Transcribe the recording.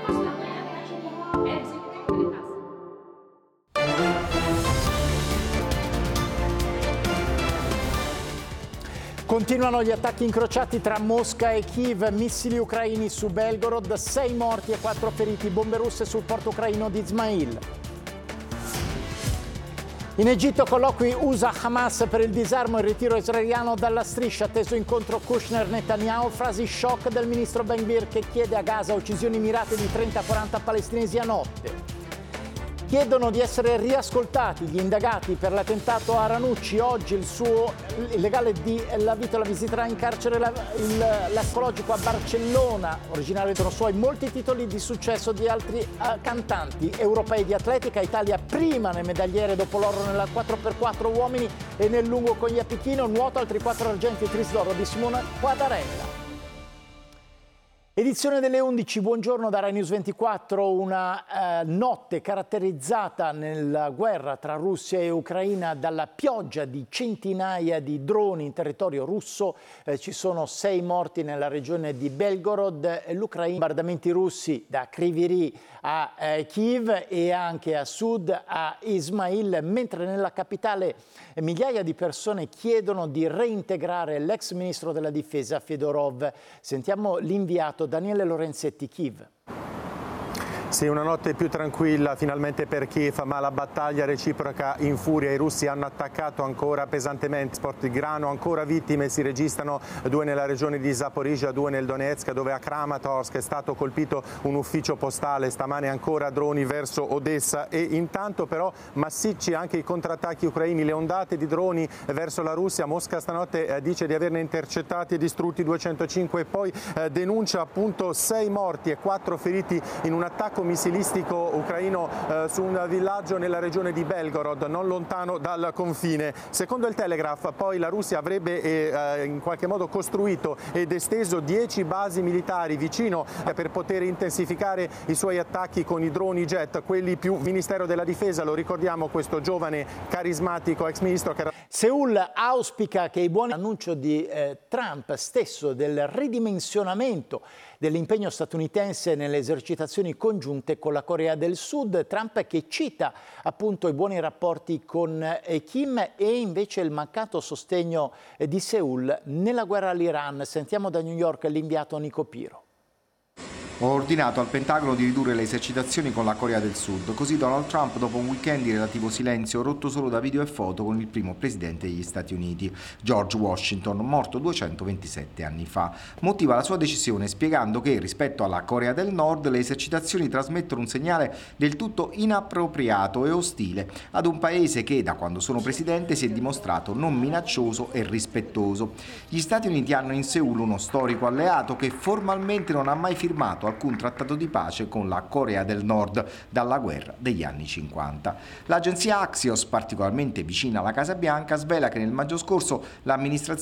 Continuano gli attacchi incrociati tra Mosca e Kiev, missili ucraini su Belgorod, 6 morti e 4 feriti, bombe russe sul porto ucraino di Izmail. In Egitto colloqui USA-Hamas per il disarmo e il ritiro israeliano dalla striscia, atteso incontro Kushner-Netanyahu, frasi shock del ministro Ben Gvir che chiede a Gaza uccisioni mirate di 30-40 palestinesi a notte. Chiedono di essere riascoltati gli indagati per l'attentato a Ranucci. Oggi il legale di La Vitola visiterà in carcere l'ascologico a Barcellona, originario dei suoi molti titoli di successo di altri cantanti europei di atletica. Italia prima nel medagliere dopo l'oro nella 4x4 uomini e nel lungo con gli appichino, nuoto altri 4 argenti e tris d'oro di Simona Quadarella. Edizione delle 11, buongiorno da Rai News 24, una notte caratterizzata nella guerra tra Russia e Ucraina dalla pioggia di centinaia di droni in territorio russo, ci sono 6 morti nella regione di Belgorod, l'Ucraina, bombardamenti russi da Kryvyi Rih a Kiev e anche a sud a Izmail, mentre nella capitale migliaia di persone chiedono di reintegrare l'ex ministro della difesa Fedorov. Sentiamo l'inviato Daniele Lorenzetti, Kiev. Sì, una notte più tranquilla finalmente per Kiev, ma la battaglia reciproca in furia. I russi hanno attaccato ancora pesantemente sport di grano, ancora vittime si registrano, 2 nella regione di Zaporizhzhia, 2 nel Donetsk, dove a Kramatorsk è stato colpito un ufficio postale, stamane ancora droni verso Odessa e intanto però massicci anche i contrattacchi ucraini, le ondate di droni verso la Russia. Mosca stanotte dice di averne intercettati e distrutti 205 e poi denuncia appunto 6 morti e 4 feriti in un attacco missilistico ucraino su un villaggio nella regione di Belgorod, non lontano dal confine. Secondo il Telegraph, poi la Russia avrebbe in qualche modo costruito ed esteso 10 basi militari vicino per poter intensificare i suoi attacchi con i droni jet, quelli più Ministero della Difesa, lo ricordiamo, questo giovane carismatico ex ministro che era... Seul auspica che i buoni annuncio di Trump stesso del ridimensionamento dell'impegno statunitense nelle esercitazioni congiunte con la Corea del Sud. Trump che cita appunto i buoni rapporti con Kim e invece il mancato sostegno di Seul nella guerra all'Iran. Sentiamo da New York l'inviato Nico Piro. Ho ordinato al Pentagono di ridurre le esercitazioni con la Corea del Sud, così Donald Trump, dopo un weekend di relativo silenzio rotto solo da video e foto con il primo presidente degli Stati Uniti, George Washington, morto 227 anni fa, motiva la sua decisione spiegando che rispetto alla Corea del Nord le esercitazioni trasmettono un segnale del tutto inappropriato e ostile ad un paese che da quando sono presidente si è dimostrato non minaccioso e rispettoso. Gli Stati Uniti hanno in Seul uno storico alleato che formalmente non ha mai firmato alcun trattato di pace con la Corea del Nord dalla guerra degli anni 50. L'agenzia Axios, particolarmente vicina alla Casa Bianca, svela che nel maggio scorso l'amministrazione